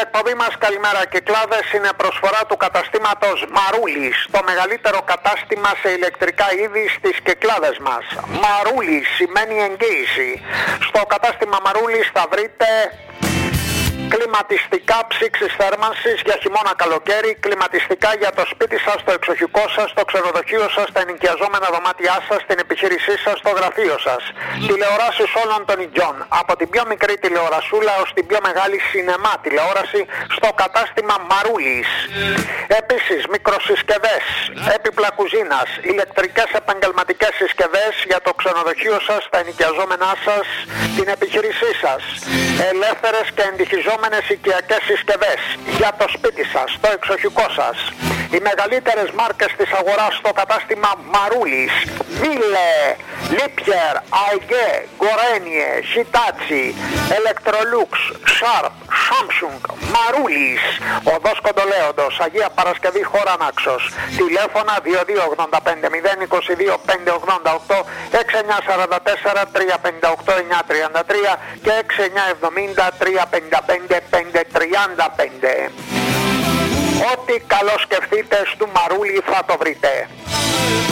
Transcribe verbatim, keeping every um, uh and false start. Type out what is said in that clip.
εκπομπή μας καλημέρα Κυκλάδες είναι προσφορά του καταστήματος Μαρούλης, το μεγαλύτερο κατάστημα σε ηλεκτρικά είδη στις Κυκλάδες μας. Μαρούλης σημαίνει εγγύηση. Στο κατάστημα Μαρούλης θα βρείτε κλιματιστικά ψήξης θέρμανσης για χειμώνα καλοκαίρι, κλιματιστικά για το σπίτι σας, το εξοχικό σας, το ξενοδοχείο σας, τα ενοικιαζόμενα δωμάτια σας, την επιχείρησή σας, το γραφείο σας. Τηλεοράσεις όλων των ειδιών, από την πιο μικρή τηλεορασούλα ως την πιο μεγάλη σινεμά τηλεόραση στο κατάστημα Μαρούλης. Επίσης μικροσυσκευές, έπιπλα κουζίνας, ηλεκτρικές επαγγελματικές συσκευές για το ξενοδοχείο σας, τα ενοικιαζόμενά σας, την επιχείρησή σας. Ελεύθερες και εντυχιζόμενες οικιακές συσκευές για το σπίτι σας, το εξοχικό σας. Οι μεγαλύτερες μάρκες της αγοράς στο κατάστημα Μαρούλης: Μίλε, Λίπιερ, Αιγκέ, Γκορένιε, Χιτάτσι, Electrolux, Sharp, Samsung. Μαρούλης, οδός Κοντολέοντος, Αγία Παρασκευή, χώρα Νάξος. Τηλέφωνα δύο δύο ογδόντα πέντε μηδέν είκοσι δύο πεντακόσια ογδόντα οκτώ, έξι εννιά τέσσερα τέσσερα τρία πέντε οκτώ εννιά τρία τρία και έξι εννιά εβδομήντα τρία πενήντα πέντε πεντακόσια τριάντα πέντε. Ό,τι καλό σκεφτείτε στο Μαρούλι θα το βρείτε.